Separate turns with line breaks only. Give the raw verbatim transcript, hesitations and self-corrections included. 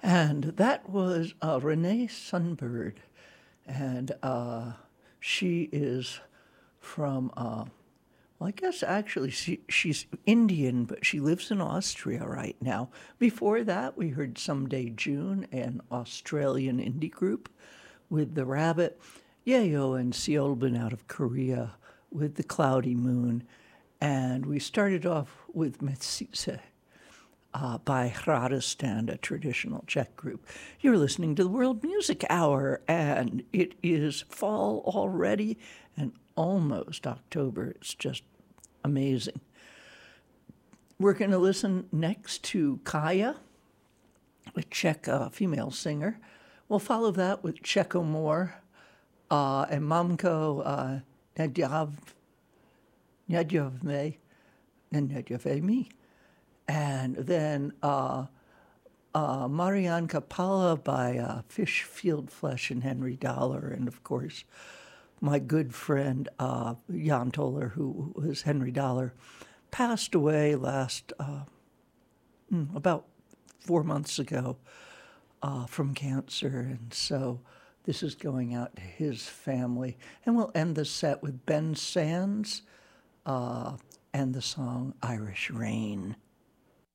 And that was uh, Renee Sunbird. And uh, she is from, uh, well, I guess actually she, she's Indian, but she lives in Austria right now. Before that, we heard Someday June, an Australian indie group with The Rabbit. Yayo and Seolbin out of Korea with The Cloudy Moon. And we started off with Metsitse uh, by Radostan, a traditional Czech group. You're listening to the World Music Hour, and it is fall already and almost October. It's just amazing. We're going to listen next to Kaya, a Czech uh, female singer. We'll follow that with Checo Moore uh, and Mamko uh, Nedyav, Nedyavme and Nedyavme. And then uh, uh, Marianne Kapala by uh, Fish, Field Flesh, and Henry Dollar. And, of course, my good friend uh, Jan Toller, who was Henry Dollar, passed away last, uh, about four months ago uh, from cancer. And so this is going out to his family. And we'll end the set with Ben Sands uh, and the song Irish Rain.